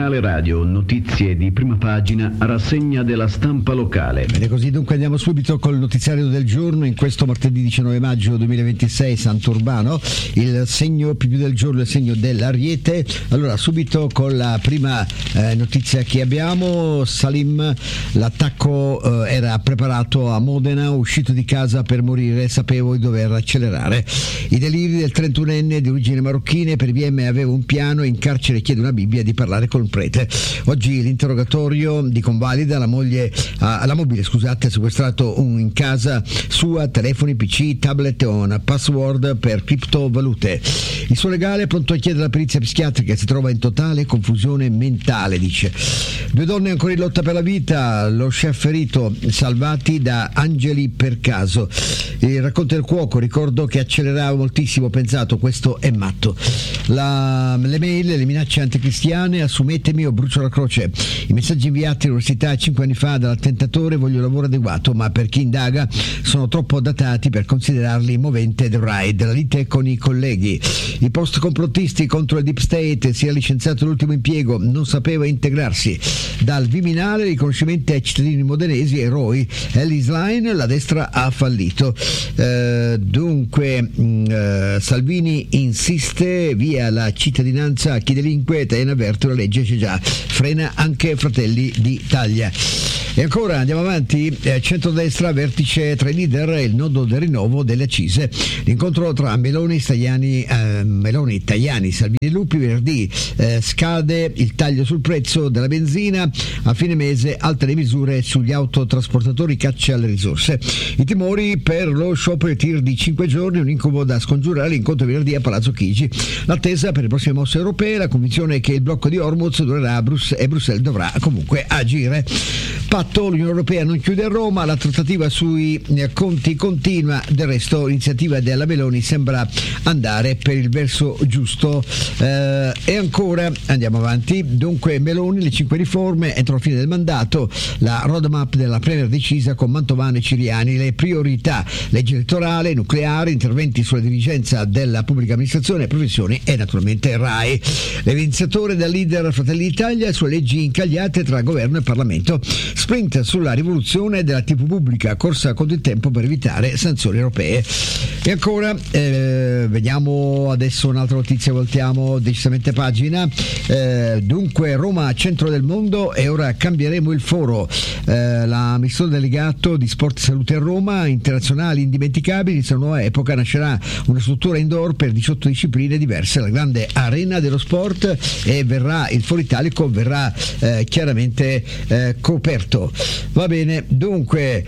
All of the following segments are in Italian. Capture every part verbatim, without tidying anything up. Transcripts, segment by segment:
Giornale radio, notizie di prima pagina, rassegna della stampa locale. Bene, così dunque andiamo subito col notiziario del giorno. In questo martedì diciannove maggio duemilaventisei, Sant'Urbano, il segno più del giorno è il segno dell'Ariete. Allora, subito con la prima eh, notizia che abbiamo. Salim, l'attacco eh, era preparato a Modena, uscito di casa per morire, sapevo di dover accelerare. I deliri del trentunenne di origini marocchine, per I B M aveva un piano, in carcere chiede una Bibbia di parlare con un prete. Oggi l'interrogatorio di Convalida, la moglie ah, la mobile scusate ha sequestrato un, in casa sua telefoni, P C, tablet e una password per criptovalute. Il suo legale pronto a chiedere la perizia psichiatrica, si trova in totale confusione mentale, dice. Due donne ancora in lotta per la vita, lo chef ferito, salvati da angeli per caso. Il racconto del cuoco, ricordo che accelerava moltissimo, ho pensato questo è matto. La, le mail, le minacce anticristiane, assumetemi o brucio la croce. I messaggi inviati all'università cinque anni fa dall'attentatore, voglio lavoro adeguato, ma per chi indaga sono troppo datati per considerarli movente del ride. La lite con i colleghi. I post complottisti contro il Deep State, si è licenziato l'ultimo impiego, non sapeva integrarsi. Dal Viminale riconoscimenti ai cittadini modenesi, eroi. Ellis Line, la destra ha fallito. Eh, dunque mh, eh, Salvini insiste, via la cittadinanza a chi delinque, Tajani avverte, la legge c'è già, frena anche Fratelli d'Italia. E ancora andiamo avanti, eh, centrodestra, vertice tra i leader, il nodo del rinnovo delle accise. L'incontro tra Meloni, Tajani, eh, Meloni, Tajani, Salvini e Lupi, venerdì eh, scade il taglio sul prezzo della benzina, a fine mese altre misure sugli autotrasportatori, caccia alle risorse. I timori per lo sciopero e tir di cinque giorni, un incubo da scongiurare, l'incontro venerdì a Palazzo Chigi. L'attesa per le prossime mosse europee, la convinzione che il blocco di Hormuz durerà a Bruxelles e Bruxelles dovrà comunque agire. Patto, l'Unione Europea non chiude a Roma, la trattativa sui conti continua, del resto l'iniziativa della Meloni sembra andare per il verso giusto. Eh, e ancora andiamo avanti, dunque Meloni, le cinque riforme entro la fine del mandato, la roadmap della Premier decisa con Mantovano e Ciriani, le priorità, legge elettorale, nucleare, interventi sulla dirigenza della pubblica amministrazione, professioni e naturalmente RAI. L'evidenziatore del leader Fratelli d'Italia sulle leggi incagliate tra governo e Parlamento. Sprint sulla rivoluzione della tivù pubblica, corsa contro il tempo per evitare sanzioni europee. E ancora eh, vediamo adesso un'altra notizia, voltiamo decisamente pagina. Eh, dunque Roma centro del mondo e ora cambieremo il foro. Eh, l'amministratore delegato di Sport e Salute a Roma, internazionali indimenticabili, inizia una nuova epoca, nascerà una struttura indoor per diciotto discipline diverse, la grande arena dello sport, e verrà il foro italico verrà eh, chiaramente eh, coperto. Va bene, dunque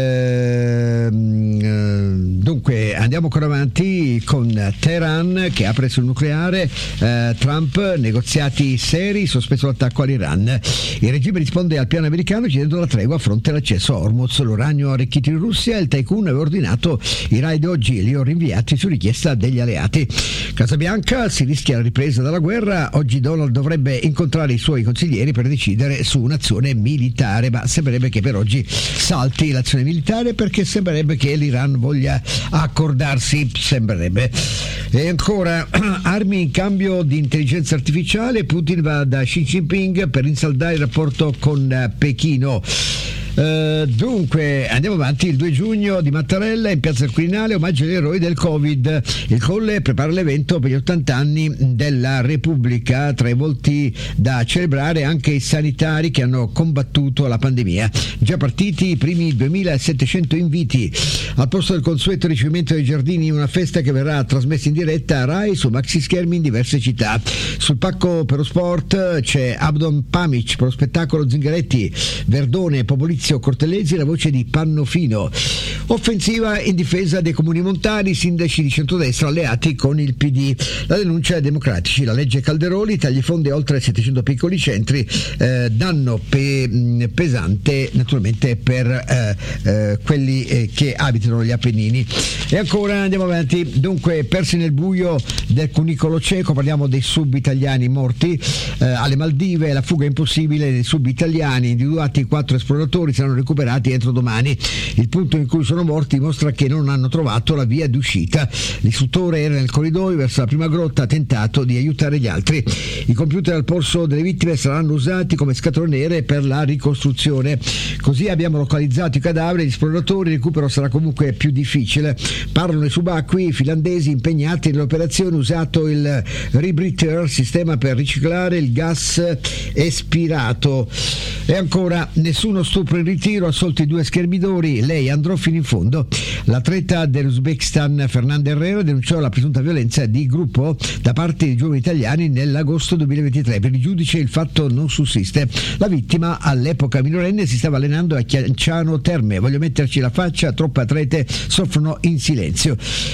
ehm, dunque andiamo ancora avanti con Teheran che apre sul nucleare, eh, Trump, negoziati seri, sospeso l'attacco all'Iran. Il regime risponde al piano americano chiedendo la tregua a fronte all'accesso a Hormuz. L'uranio arricchito in Russia, il tycoon aveva ordinato i raid oggi e li ho rinviati su richiesta degli alleati. Casa Bianca, si rischia la ripresa della guerra, oggi Donald dovrebbe incontrare i suoi consiglieri per decidere su un'azione militare, ma sembrerebbe che per oggi salti l'azione militare perché sembrerebbe che l'Iran voglia accordarsi, sembrerebbe. E ancora armi in cambio di intelligenza artificiale, Putin va da Xi Jinping per rinsaldare il rapporto con Pechino. Uh, dunque andiamo avanti, il due giugno di Mattarella in piazza del Quirinale, omaggio agli eroi del Covid. Il Colle prepara l'evento per gli ottanta anni della Repubblica, tra i volti da celebrare anche i sanitari che hanno combattuto la pandemia. Già partiti i primi duemilasettecento inviti. Al posto del consueto ricevimento dei giardini, una festa che verrà trasmessa in diretta a Rai su maxi schermi in diverse città. Sul pacco per lo sport c'è Abdon Pamic per lo spettacolo Zingaretti, Verdone, Popolizio, Cortellesi, la voce di Pannofino. Offensiva in difesa dei comuni montani, sindaci di centrodestra alleati con il P D. La denuncia ai democratici, la legge Calderoli, tagli fondi a oltre settecento piccoli centri, eh, danno pe- pesante naturalmente per eh, eh, quelli eh, che abitano gli Appennini. E ancora andiamo avanti, dunque persi nel buio del cunicolo cieco, parliamo dei sub italiani morti eh, alle Maldive, la fuga impossibile dei sub italiani, individuati quattro esploratori corpi saranno recuperati entro domani. Il punto in cui sono morti dimostra che non hanno trovato la via d'uscita. L'istruttore era nel corridoio verso la prima grotta, ha tentato di aiutare gli altri. I computer al polso delle vittime saranno usati come scatole nere per la ricostruzione. Così abbiamo localizzato i cadaveri, gli esploratori, il recupero sarà comunque più difficile. Parlano i subacquei finlandesi impegnati nell'operazione, usato il Rebreather, sistema per riciclare il gas espirato. E ancora, nessuno stupro in ritiro, assolti due schermidori, lei andrò fino in fondo. L'atleta dell'Uzbekistan Fernando Herrera denunciò la presunta violenza di gruppo da parte di giovani italiani nell'agosto duemilaventitré. Per il giudice il fatto non sussiste. La vittima, all'epoca minorenne, si stava allenando a Chianciano Terme. Voglio metterci la faccia, troppe atlete soffrono in silenzio.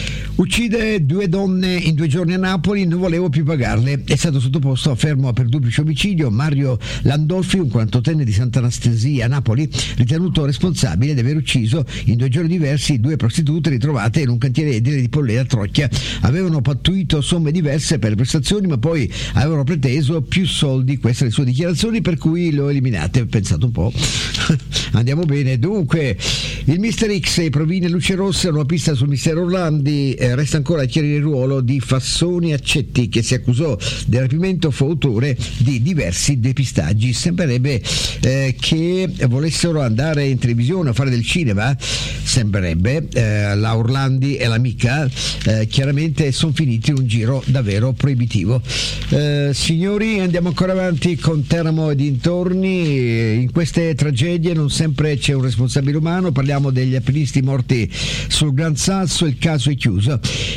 Uccide due donne in due giorni a Napoli, non volevo più pagarle. È stato sottoposto a fermo per duplice omicidio Mario Landolfi, un quarantottenne di Sant'Anastasia a Napoli, ritenuto responsabile di aver ucciso in due giorni diversi due prostitute ritrovate in un cantiere edile di Pollera Trocchia. Avevano pattuito somme diverse per le prestazioni, ma poi avevano preteso più soldi. Queste le sue dichiarazioni, per cui lo eliminate. Pensate un po'. Andiamo bene. Dunque, il Mister X e i provini luce rosse, una pista sul Mister Orlandi. Eh, resta ancora a chiarire il ruolo di Fassoni Accetti, che si accusò del rapimento, fu autore di diversi depistaggi. Sembrerebbe eh, che volessero andare in televisione a fare del cinema. Sembrerebbe eh, la Orlandi e l'amica eh, chiaramente sono finiti in un giro davvero proibitivo. Eh, signori, andiamo ancora avanti con Teramo e dintorni. In queste tragedie non sempre c'è un responsabile umano. Parliamo degli alpinisti morti sul Gran Sasso. Il caso è chiuso.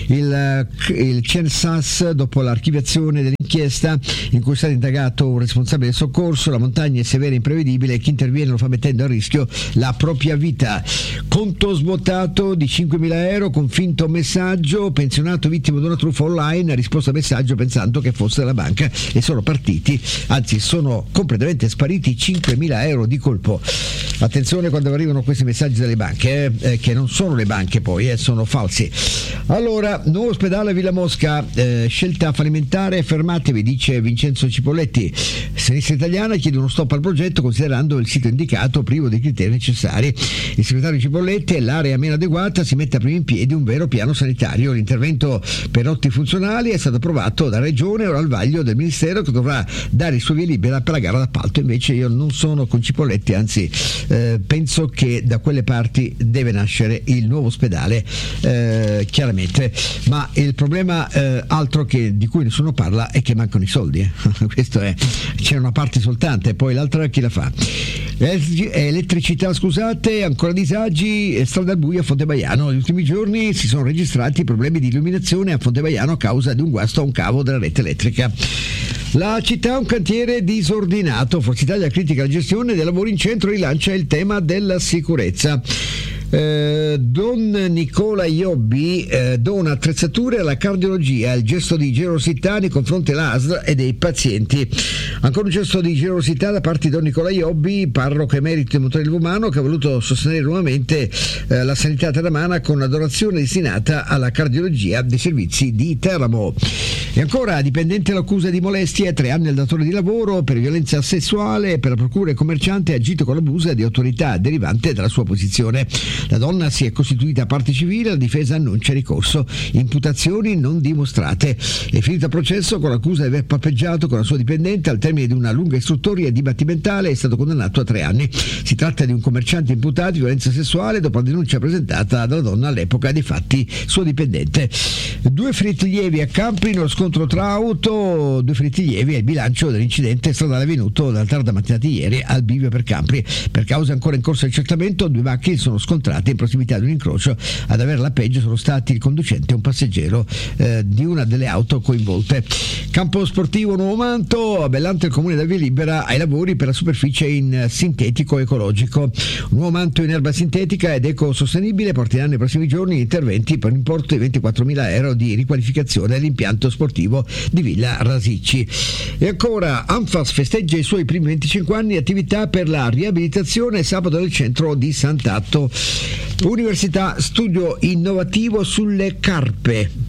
Il, il C N S A S, dopo l'archiviazione dell'inchiesta in cui è stato indagato un responsabile del soccorso, la montagna è severa e imprevedibile e chi interviene lo fa mettendo a rischio la propria vita. Conto svuotato di cinquemila euro con finto messaggio, pensionato vittima di una truffa online, ha risposto al messaggio pensando che fosse della banca e sono partiti, anzi sono completamente spariti cinquemila euro di colpo. Attenzione quando arrivano questi messaggi dalle banche, eh, eh, che non sono le banche poi, eh, sono falsi. Allora, nuovo ospedale a Villa Mosca, eh, scelta fallimentare, fermatevi, dice Vincenzo Cipolletti. Sinistra Italiana chiede uno stop al progetto considerando il sito indicato privo dei criteri necessari. Il segretario Cipolletti è l'area meno adeguata, si mette a prima in piedi un vero piano sanitario. L'intervento per lotti funzionali è stato approvato da Regione, ora al vaglio del Ministero che dovrà dare il suo via libera per la gara d'appalto. Invece io non sono con Cipolletti, anzi eh, penso che da quelle parti deve nascere il nuovo ospedale, eh, chiaramente, ma il problema eh, altro che di cui nessuno parla è che mancano i soldi, eh. Questo è, c'è una parte soltanto e poi l'altra chi la fa? Elettricità, scusate, ancora disagi, strada al buio a Fontebaiano. Negli ultimi giorni si sono registrati problemi di illuminazione a Fontebaiano a causa di un guasto a un cavo della rete elettrica. La città è un cantiere disordinato. Forza Italia critica la gestione dei lavori in centro, rilancia il tema della sicurezza. Eh, Don Nicola Iobbi eh, dona attrezzature alla cardiologia, il gesto di generosità nei confronti dell'A S L e dei pazienti. Ancora un gesto di generosità da parte di Don Nicola Iobbi, parroco emerito di Monte Levomano, che ha voluto sostenere nuovamente eh, la sanità teramana con una donazione destinata alla cardiologia dei servizi di Teramo. E ancora, dipendente all'accusa di molestie, tre anni al datore di lavoro per violenza sessuale. Per la procura il commerciante ha agito con l'abuso di autorità derivante dalla sua posizione. La donna si è costituita parte civile, la difesa annuncia ricorso. Imputazioni non dimostrate. È finito il processo con l'accusa di aver palpeggiato con la sua dipendente. Al termine di una lunga istruttoria dibattimentale è stato condannato a tre anni. Si tratta di un commerciante imputato di violenza sessuale dopo la denuncia presentata dalla donna all'epoca dei fatti suo dipendente. Due feriti lievi a Campri nello scontro tra auto. Due feriti lievi è il bilancio dell'incidente stradale avvenuto dalla tarda mattinata di ieri al bivio per Campri. Per causa ancora in corso di accertamento, due macchine sono scontrate in prossimità di un incrocio. Ad avere la peggio sono stati il conducente e un passeggero eh, di una delle auto coinvolte. Campo sportivo Nuovo Manto, a Bellante il comune da via libera ai lavori per la superficie in sintetico ecologico. Nuovo Manto in erba sintetica ed ecosostenibile porterà nei prossimi giorni interventi per un importo di ventiquattromila euro di riqualificazione dell'impianto sportivo di Villa Rasicci. E ancora, Anfas festeggia i suoi primi venticinque anni di attività per la riabilitazione sabato del centro di Sant'Atto. Università, studio innovativo sulle carpe.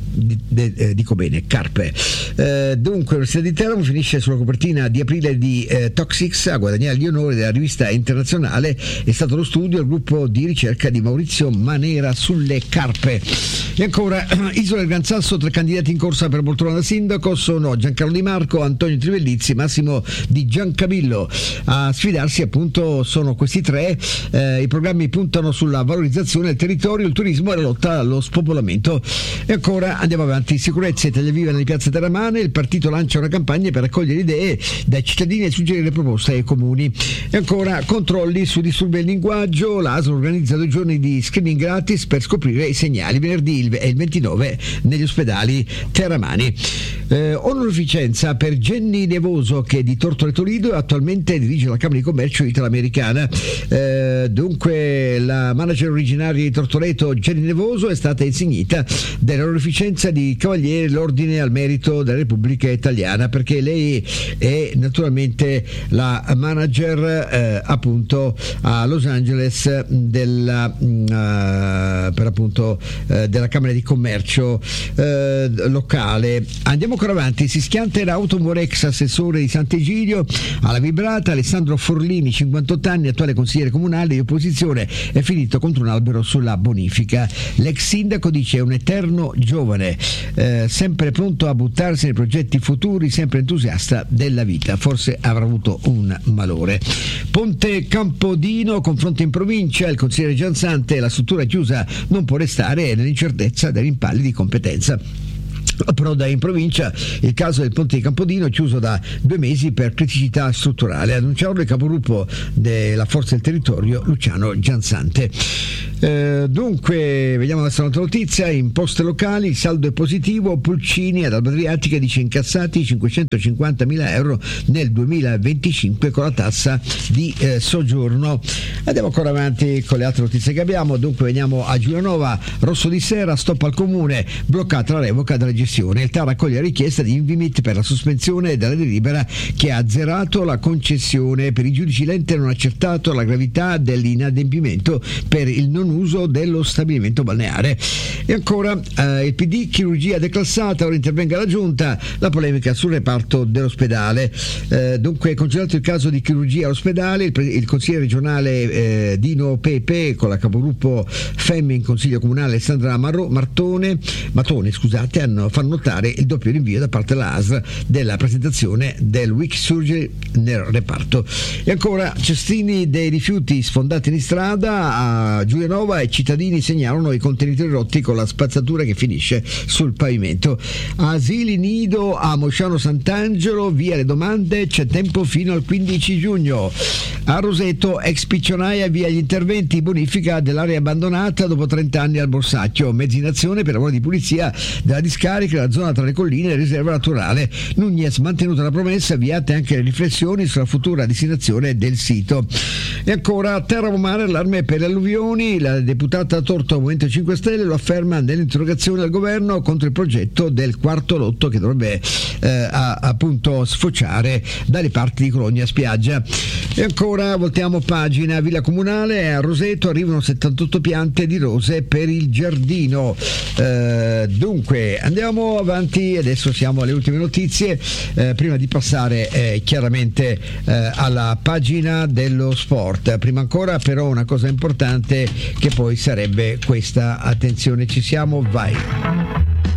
di, de, eh, dico bene, Carpe. Eh, dunque l'Università di Teramo finisce sulla copertina di aprile di eh, Toxics a guadagnare gli onori della rivista internazionale. È stato lo studio, il gruppo di ricerca di Maurizio Manera sulle carpe. E ancora Isola del Gran Sasso, tre candidati in corsa per poltrona da sindaco sono Giancarlo Di Marco, Antonio Trivellizzi, Massimo Di Giancavillo. A sfidarsi appunto sono questi tre. Eh, i programmi puntano sulla valorizzazione del territorio, il turismo e la lotta allo spopolamento. E ancora andiamo avanti, sicurezza, Italia Viva nelle piazze teramane, il partito lancia una campagna per raccogliere idee dai cittadini e suggerire proposte ai comuni. E ancora controlli su disturbi del linguaggio, l'A S L organizza due giorni di screening gratis per scoprire i segnali, venerdì e il ventinove negli ospedali teramani. Eh, onorificenza per Jenny Nevoso, che di Tortoreto Lido attualmente dirige la Camera di Commercio Italoamericana. Eh, dunque la manager originaria di Tortoreto, Jenny Nevoso, è stata insignita dell'onorificenza di Cavaliere dell'Ordine al Merito della Repubblica Italiana, perché lei è naturalmente la manager eh, appunto a Los Angeles della, uh, per appunto uh, della Camera di Commercio uh, locale. Andiamo ancora avanti, si schianta in auto, muore ex assessore di Sant'Egidio alla vibrata. Alessandro Forlini, cinquantotto anni, attuale consigliere comunale di opposizione, è finito contro un albero sulla bonifica. L'ex sindaco dice è un eterno giovane, eh, sempre pronto a buttarsi nei progetti futuri, sempre entusiasta della vita, forse avrà avuto un malore. Ponte Campodino, confronto in provincia, il consigliere Giansante, la struttura chiusa non può restare nell'incertezza dei rimpalli di competenza. Proda in provincia, il caso del ponte di Campodino chiuso da due mesi per criticità strutturale, annunciato il capogruppo della Forza del Territorio Luciano Giansante. Eh, dunque vediamo adesso un'altra notizia. In poste locali il saldo è positivo, Pulcini ad Alba Adriatica dice incassati cinquecentocinquantamila euro nel duemilaventicinque con la tassa di eh, soggiorno. Andiamo ancora avanti con le altre notizie che abbiamo. Dunque veniamo a Giulianova, Rosso di Sera, stop al comune, bloccata la revoca della gestione. Il T A R accoglie la richiesta di Invimit per la sospensione della delibera che ha azzerato la concessione. Per i giudici l'ente non ha accertato la gravità dell'inadempimento per il non uso dello stabilimento balneare. E ancora eh, il P D, chirurgia declassata, ora intervenga la giunta, la polemica sul reparto dell'ospedale. Eh, dunque congelato il caso di chirurgia all'ospedale, il, il consigliere regionale eh, Dino Pepe con la capogruppo F E M in consiglio comunale Alessandra Marro, Martone, Matone scusate, hanno fanno notare il doppio rinvio da parte della A S L della presentazione del Week Surgery nel reparto. E ancora cestini dei rifiuti sfondati in strada a Giulianova e cittadini segnalano i contenitori rotti con la spazzatura che finisce sul pavimento. Asili nido a Mosciano Sant'Angelo, via le domande, c'è tempo fino al quindici giugno. A Roseto, ex piccionaia, via gli interventi, bonifica dell'area abbandonata dopo trenta anni al Borsacchio, mezzi in azione per lavori di pulizia della discarica nella zona tra le colline e la riserva naturale. Nunez mantenuta la promessa, avviate anche le riflessioni sulla futura destinazione del sito. E ancora a Teramo Mare, allarme per le alluvioni, la deputata Torto Movimento cinque Stelle lo afferma nell'interrogazione al governo contro il progetto del quarto lotto che dovrebbe eh, a, appunto sfociare dalle parti di Cologna Spiaggia. E ancora voltiamo pagina, Villa Comunale a Roseto arrivano settantotto piante di rose per il giardino. Eh, dunque andiamo avanti, adesso siamo alle ultime notizie, eh, prima di passare eh, chiaramente eh, alla pagina dello sport. Prima ancora però una cosa importante che poi sarebbe questa, attenzione, ci siamo, vai.